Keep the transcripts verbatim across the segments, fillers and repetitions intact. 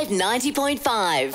Alive ninety point five.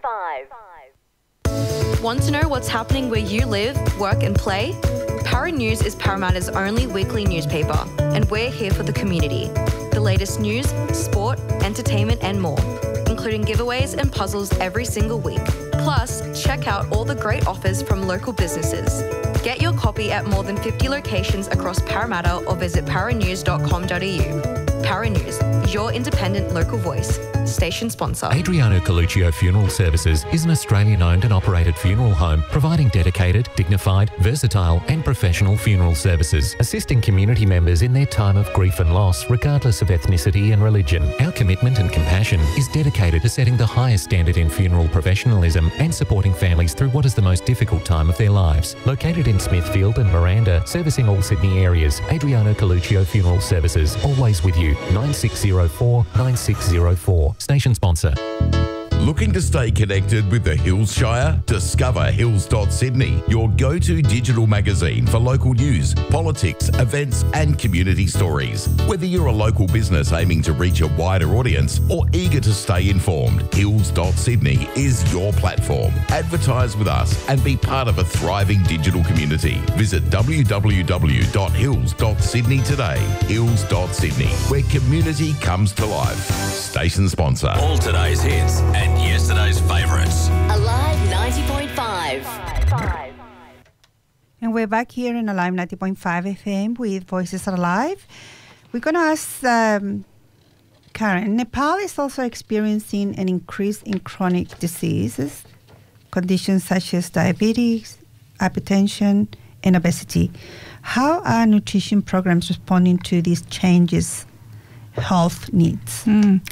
Want to know what's happening where you live, work and play? Para News is Parramatta's only weekly newspaper, and we're here for the community. The latest news, sport, entertainment and more, including giveaways and puzzles every single week. Plus, check out all the great offers from local businesses. Get your copy at more than fifty locations across Parramatta or visit paranews dot com dot a u. Para News, your independent local voice. Station sponsor. Adriano Coluccio Funeral Services is an Australian-owned and operated funeral home providing dedicated, dignified, versatile and professional funeral services, assisting community members in their time of grief and loss regardless of ethnicity and religion. Our commitment and compassion is dedicated to setting the highest standard in funeral professionalism and supporting families through what is the most difficult time of their lives. Located in Smithfield and Miranda, servicing all Sydney areas, Adriano Coluccio Funeral Services, always with you. nine six zero four nine six zero four. Station sponsor. Looking to stay connected with the Hills Shire? Discover hills dot sydney, your go-to digital magazine for local news, politics, events and community stories. Whether you're a local business aiming to reach a wider audience or eager to stay informed, hills dot sydney is your platform. Advertise with us and be part of a thriving digital community. Visit w w w dot hills dot sydney today. hills dot sydney, where community comes to life. Station sponsor. All today's hits and yesterday's favourites. Alive ninety point five. And we're back here in Alive ninety point five F M with Voices Are Alive. We're going to ask um, Karen, Nepal is also experiencing an increase in chronic diseases, conditions such as diabetes, hypertension, and obesity. How are nutrition programs responding to these changes, health needs? Mm.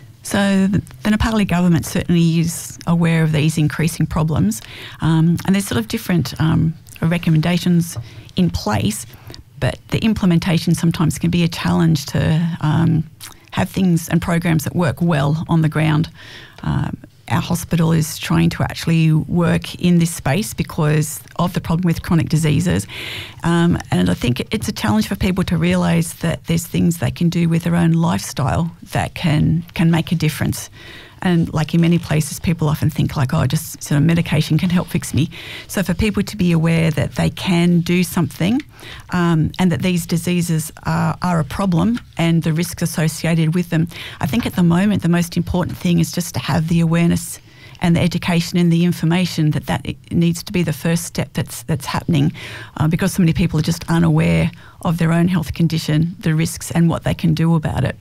So the, the Nepali government certainly is aware of these increasing problems, um, and there's sort of different um, recommendations in place, but the implementation sometimes can be a challenge to um, have things and programs that work well on the ground. Um, our hospital is trying to actually work in this space because of the problem with chronic diseases. Um, and I think it's a challenge for people to realise that there's things they can do with their own lifestyle that can, can make a difference. And like in many places, people often think like, oh, just sort of medication can help fix me. So for people to be aware that they can do something um, and that these diseases are, are a problem and the risks associated with them, I think at the moment the most important thing is just to have the awareness and the education and the information that that needs to be the first step that's that's happening uh, because so many people are just unaware of their own health condition, the risks and what they can do about it.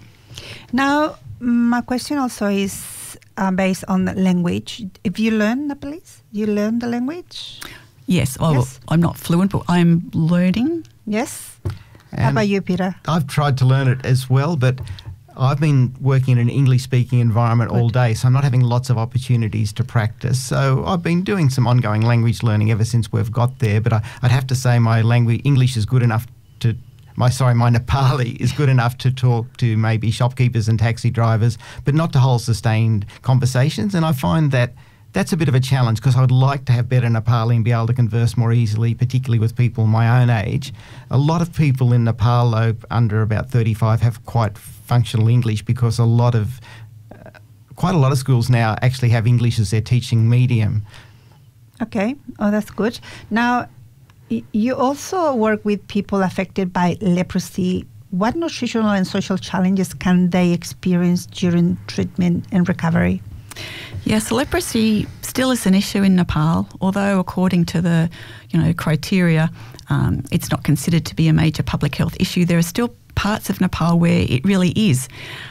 Now, my question also is uh, based on the language. If you learn Nepalese, you learn the language? Yes. Oh, yes. I'm not fluent, but I'm learning. Yes. And how about you, Peter? I've tried to learn it as well, but I've been working in an English-speaking environment Good. all day, so I'm not having lots of opportunities to practice. So I've been doing some ongoing language learning ever since we've got there, but I, I'd have to say my language English is good enough to My sorry, my Nepali is good enough to talk to maybe shopkeepers and taxi drivers, but not to hold sustained conversations. And I find that that's a bit of a challenge because I would like to have better Nepali and be able to converse more easily, particularly with people my own age. A lot of people in Nepal, though, under about thirty-five, have quite functional English because a lot of, uh, quite a lot of schools now actually have English as their teaching medium. Okay. Oh, that's good. Now, you also work with people affected by leprosy. What nutritional and social challenges can they experience during treatment and recovery? Yes, leprosy still is an issue in Nepal, although according to the, you know, criteria, um, it's not considered to be a major public health issue. There are still parts of Nepal where it really is,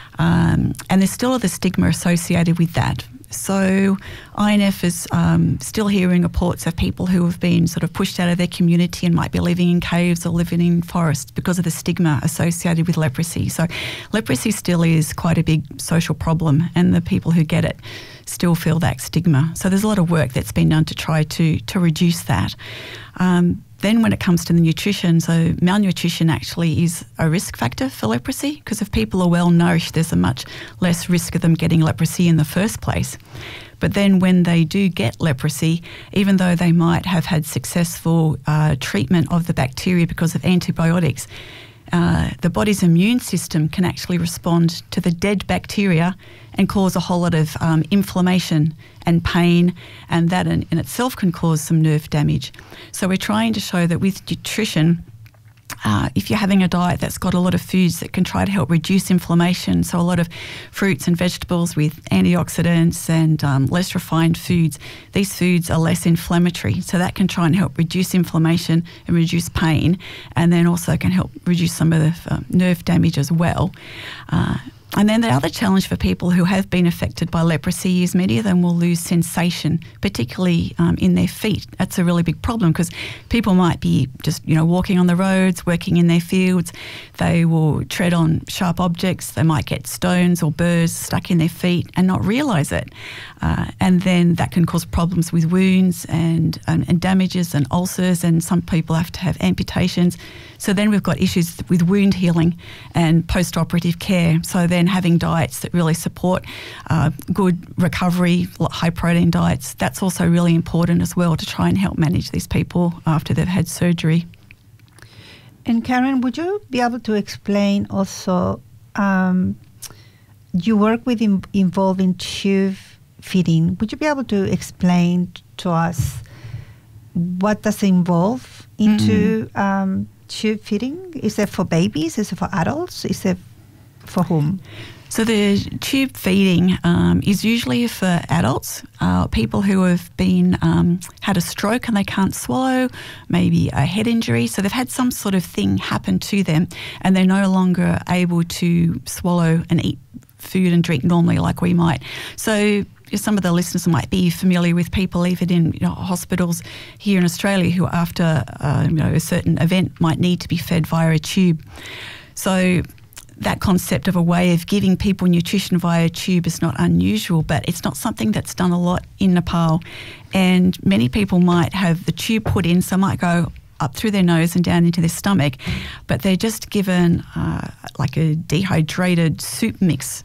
um, and there's still the stigma associated with that. So I N F is um, still hearing reports of people who have been sort of pushed out of their community and might be living in caves or living in forests because of the stigma associated with leprosy. So leprosy still is quite a big social problem, and the people who get it still feel that stigma. So there's a lot of work that's been done to try to, to reduce that. Um, Then when it comes to the nutrition, so malnutrition actually is a risk factor for leprosy because if people are well nourished, there's a much less risk of them getting leprosy in the first place. But then when they do get leprosy, even though they might have had successful uh, treatment of the bacteria because of antibiotics, uh, the body's immune system can actually respond to the dead bacteria and cause a whole lot of um, inflammation and pain, and that in, in itself can cause some nerve damage. So we're trying to show that with nutrition, Uh, if you're having a diet that's got a lot of foods that can try to help reduce inflammation, so a lot of fruits and vegetables with antioxidants and um, less refined foods, these foods are less inflammatory. So that can try and help reduce inflammation and reduce pain, and then also can help reduce some of the uh, nerve damage as well. Uh, And then the other challenge for people who have been affected by leprosy is many of them will lose sensation, particularly um, in their feet. That's a really big problem because people might be just, you know, walking on the roads, working in their fields. They will tread on sharp objects. They might get stones or burrs stuck in their feet and not realise it. Uh, and then that can cause problems with wounds and, um, and damages and ulcers, and some people have to have amputations. So then we've got issues with wound healing and post-operative care. So then having diets that really support uh, good recovery, high protein diets, that's also really important as well to try and help manage these people after they've had surgery. And Karen, would you be able to explain also, um, you work with in, involving tube feeding. Would you be able to explain to us what does it involve into mm. um, tube feeding? Is it for babies? Is it for adults? Is it for whom? So the tube feeding um, is usually for adults, uh, people who have been um, had a stroke and they can't swallow, maybe a head injury. So they've had some sort of thing happen to them and they're no longer able to swallow and eat food and drink normally like we might. So some of the listeners might be familiar with people even in you know, hospitals here in Australia who after uh, you know, a certain event might need to be fed via a tube. So that concept of a way of giving people nutrition via a tube is not unusual, but it's not something that's done a lot in Nepal. And many people might have the tube put in, some might go up through their nose and down into their stomach, but they're just given uh, like a dehydrated soup mix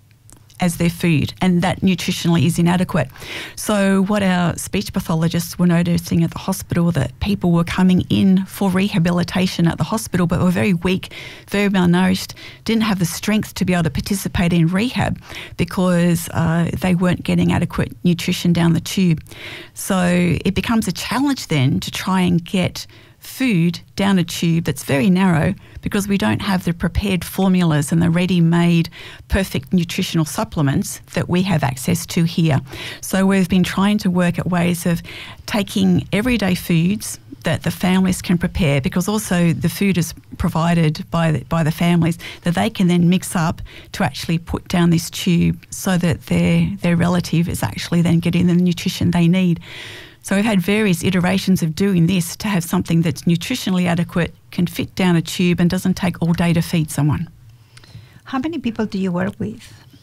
as their food, and that nutritionally is inadequate. So what our speech pathologists were noticing at the hospital, that people were coming in for rehabilitation at the hospital but were very weak, very malnourished, didn't have the strength to be able to participate in rehab because uh, they weren't getting adequate nutrition down the tube. So it becomes a challenge then to try and get food down a tube that's very narrow because we don't have the prepared formulas and the ready-made perfect nutritional supplements that we have access to here. So we've been trying to work at ways of taking everyday foods that the families can prepare, because also the food is provided by the, by the families that they can then mix up to actually put down this tube so that their their relative is actually then getting the nutrition they need. So we've had various iterations of doing this to have something that's nutritionally adequate, can fit down a tube and doesn't take all day to feed someone. How many people do you work with?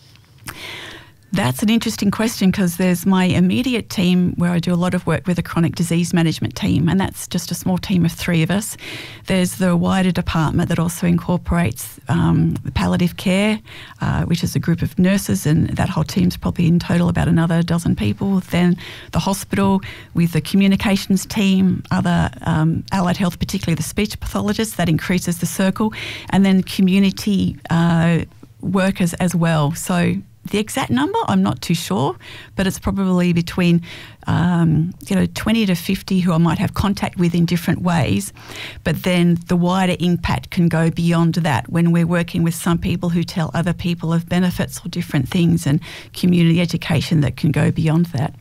That's an interesting question because there's my immediate team where I do a lot of work with a chronic disease management team, and that's just a small team of three of us. There's the wider department that also incorporates um, palliative care, uh, which is a group of nurses, and that whole team's probably in total about another dozen people. Then the hospital with the communications team, other um, allied health, particularly the speech pathologists, that increases the circle, and then community uh, workers as well. So the exact number, I'm not too sure, but it's probably between um, you know, twenty to fifty who I might have contact with in different ways. But then the wider impact can go beyond that when we're working with some people who tell other people of benefits or different things, and community education that can go beyond that.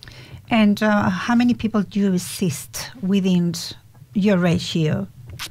And uh, how many people do you assist within your ratio?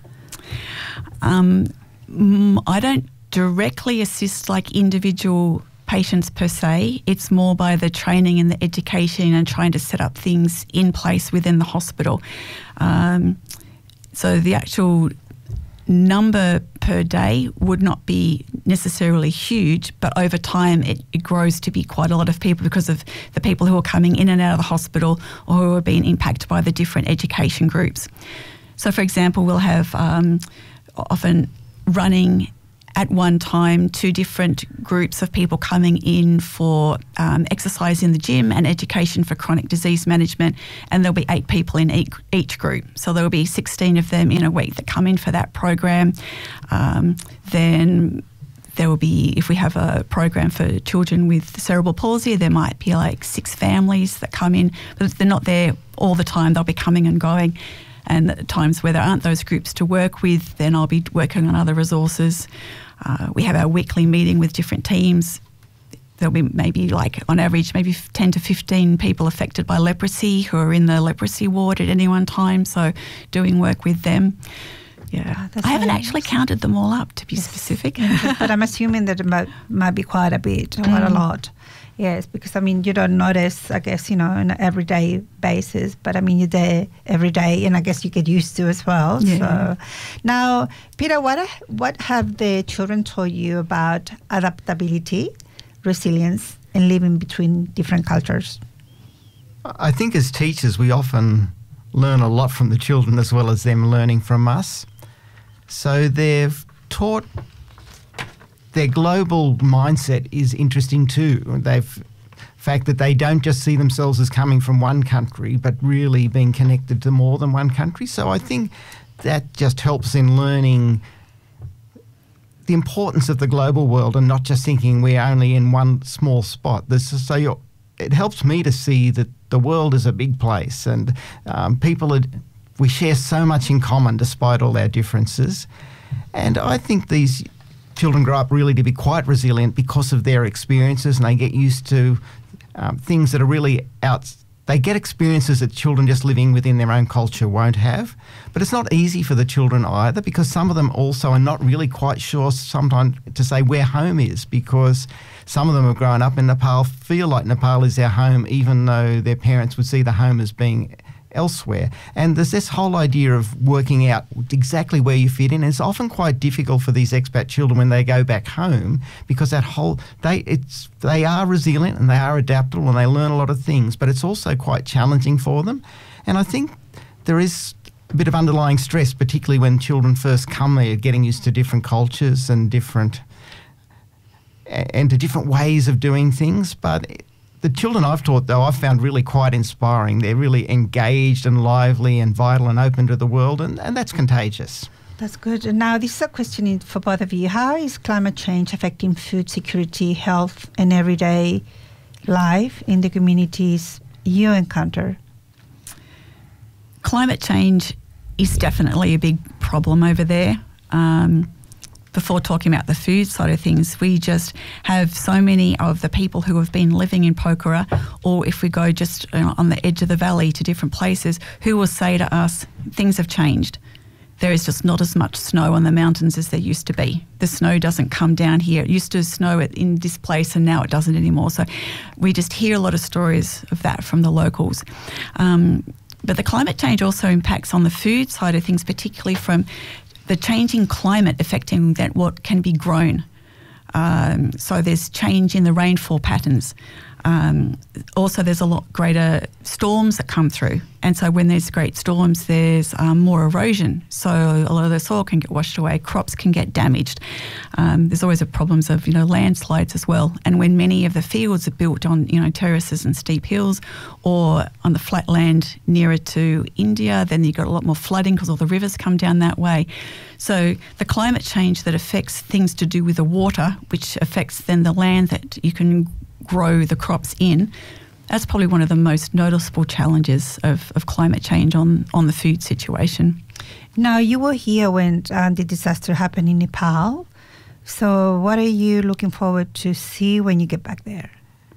Um, I don't directly assist like individual patients per se. It's more by the training and the education and trying to set up things in place within the hospital. Um, so the actual number per day would not be necessarily huge, but over time it, it grows to be quite a lot of people because of the people who are coming in and out of the hospital or who are being impacted by the different education groups. So for example, we'll have um, often running at one time two different groups of people coming in for um, exercise in the gym and education for chronic disease management, and there'll be eight people in each, each group. So there will be sixteen of them in a week that come in for that program. Um, then there will be, if we have a program for children with cerebral palsy, there might be like six families that come in, but they're not there all the time. They'll be coming and going. And at times where there aren't those groups to work with, then I'll be working on other resources. Uh, we have our weekly meeting with different teams. There'll be maybe like on average maybe ten to fifteen people affected by leprosy who are in the leprosy ward at any one time, so doing work with them. Yeah, That's I haven't very actually counted them all up, to be specific. But I'm assuming that it might, might be quite a bit, quite a lot. Yes, because, I mean, you don't notice, I guess, you know, on an everyday basis, but, I mean, you're there every day, and I guess you get used to as well. Yeah. So now, Peter, what what have the children told you about adaptability, resilience, and living between different cultures? I think as teachers, we often learn a lot from the children as well as them learning from us. So they've taught, their global mindset is interesting too. They've, fact that they don't just see themselves as coming from one country, but really being connected to more than one country. So I think that just helps in learning the importance of the global world and not just thinking we're only in one small spot. This is, so you're, it helps me to see that the world is a big place, and um, people are, we share so much in common despite all our differences. And I think these children grow up really to be quite resilient because of their experiences, and they get used to um, things that are really out. They get experiences that children just living within their own culture won't have. But it's not easy for the children either, because some of them also are not really quite sure sometimes to say where home is, because some of them have grown up in Nepal, feel like Nepal is their home, even though their parents would see the home as being elsewhere. And there's this whole idea of working out exactly where you fit in. And it's often quite difficult for these expat children when they go back home, because that whole they it's they are resilient and they are adaptable and they learn a lot of things, but it's also quite challenging for them. And I think there is a bit of underlying stress, particularly when children first come there, getting used to different cultures and different and to different ways of doing things. But the children I've taught, though, I've found really quite inspiring. They're really engaged and lively and vital and open to the world, and, and that's contagious. That's good. And now this is a question for both of you. How is climate change affecting food security, health, and everyday life in the communities you encounter? Climate change is definitely a big problem over there. Um, Before talking about the food side of things, we just have so many of the people who have been living in Pokhara, or if we go just you know, on the edge of the valley to different places, who will say to us, things have changed. There is just not as much snow on the mountains as there used to be. The snow doesn't come down here. It used to snow in this place and now it doesn't anymore. So we just hear a lot of stories of that from the locals. Um, but the climate change also impacts on the food side of things, particularly from the changing climate affecting that what can be grown. Um, so there's change in the rainfall patterns. Um, also, there's a lot greater storms that come through. And so when there's great storms, there's um, more erosion. So a lot of the soil can get washed away, crops can get damaged. Um, there's always the problems of, you know, landslides as well. And when many of the fields are built on, you know, terraces and steep hills or on the flat land nearer to India, then you've got a lot more flooding because all the rivers come down that way. So the climate change that affects things to do with the water, which affects then the land that you can grow the crops in, that's probably one of the most noticeable challenges of, of climate change on, on the food situation. Now, you were here when uh, the disaster happened in Nepal. So what are you looking forward to see when you get back there?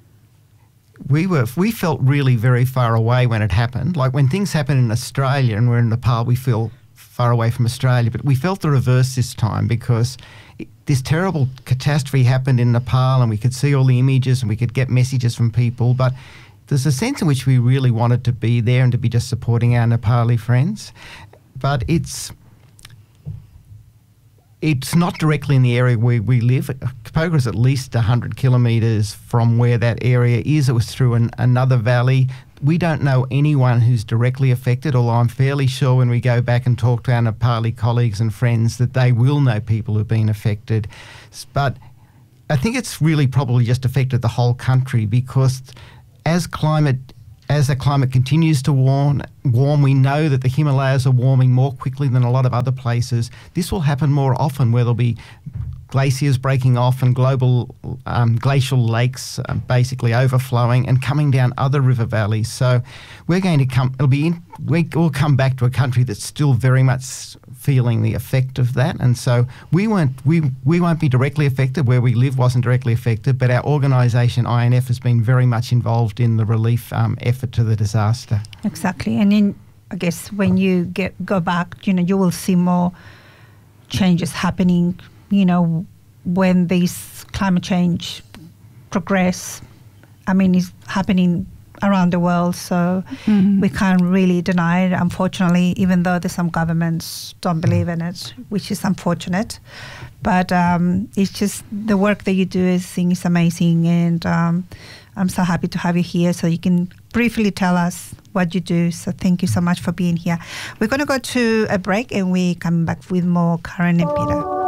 We were we felt really very far away when it happened. Like when things happen in Australia and we're in Nepal, we feel far away from Australia. But we felt the reverse this time, because this terrible catastrophe happened in Nepal and we could see all the images and we could get messages from people, but there's a sense in which we really wanted to be there and to be just supporting our Nepali friends. But it's it's not directly in the area where we live. Pokhara is at least one hundred kilometres from where that area is. It was through an, another valley we don't know anyone who's directly affected, although I'm fairly sure when we go back and talk to our Nepali colleagues and friends that they will know people who've been affected. But I think it's really probably just affected the whole country, because as climate as the climate continues to warm, warm, we know that the Himalayas are warming more quickly than a lot of other places. This will happen more often, where there'll be glaciers breaking off and global um, glacial lakes um, basically overflowing and coming down other river valleys. So we're going to come, it'll be in, we, we'll come back to a country that's still very much feeling the effect of that. And so we won't, we, we won't be directly affected. Where we live wasn't directly affected, but our organisation I N F has been very much involved in the relief um, effort to the disaster. Exactly. And in, I guess when you get go back, you know, you will see more changes happening, you know, when these climate change progress. I mean, it's happening around the world, so mm-hmm. we can't really deny it, unfortunately, even though there's some governments don't believe in it, which is unfortunate. But um, it's just the work that you do is, thing is amazing, and um, I'm so happy to have you here so you can briefly tell us what you do. So thank you so much for being here. We're going to go to a break and we come back with more Karen and Peter.